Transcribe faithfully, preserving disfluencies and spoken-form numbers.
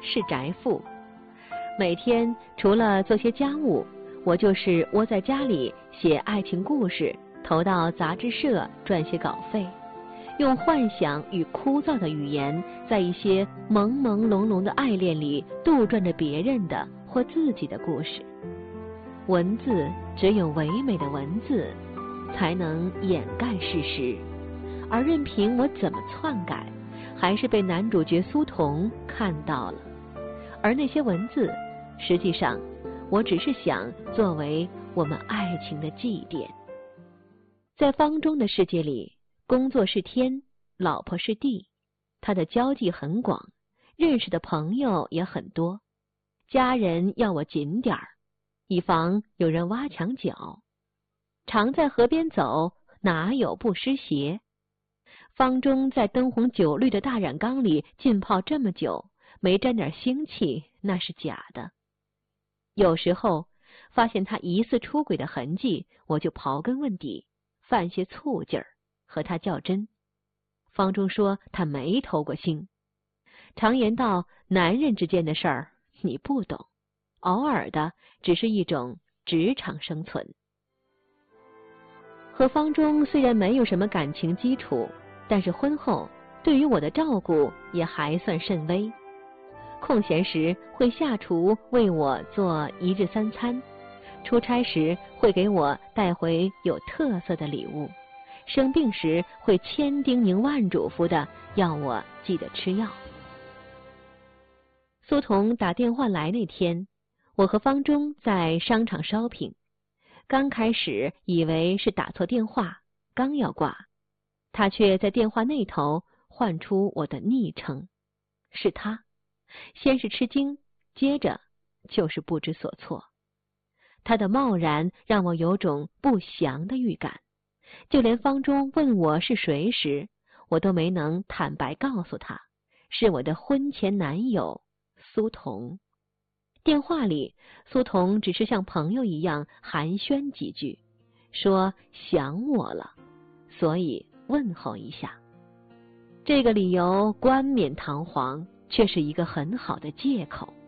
是宅妇。每天除了做些家务，我就是窝在家里写爱情故事，投到杂志社赚些稿费，用幻想与枯燥的语言，在一些朦朦胧胧的爱恋里杜撰着别人的或自己的故事。文字只有唯美的文字才能掩盖事实，而任凭我怎么篡改，还是被男主角苏童看到了。而那些文字，实际上我只是想作为我们爱情的祭奠。在方中的世界里，工作是天，老婆是地，他的交际很广，认识的朋友也很多，家人要我紧点儿，以防有人挖墙脚。常在河边走，哪有不湿鞋？方中在灯红酒绿的大染缸里浸泡这么久，没沾点腥气，那是假的。有时候发现他疑似出轨的痕迹，我就刨根问底，犯些醋劲儿，和他较真。方中说他没偷过腥。常言道，男人之间的事儿你不懂，偶尔的只是一种职场生存。和方中虽然没有什么感情基础，但是婚后对于我的照顾也还算甚微。空闲时会下厨为我做一日三餐，出差时会给我带回有特色的礼物，生病时会千叮咛万嘱咐的要我记得吃药。苏童打电话来那天，我和方中在商场 shopping， 刚开始以为是打错电话，刚要挂，他却在电话那头唤出我的昵称，是他。先是吃惊，接着就是不知所措。他的贸然让我有种不祥的预感，就连方中问我是谁时，我都没能坦白告诉他，是我的婚前男友苏童。电话里，苏童只是像朋友一样寒暄几句，说想我了，所以问候一下。这个理由冠冕堂皇，却是一个很好的借口。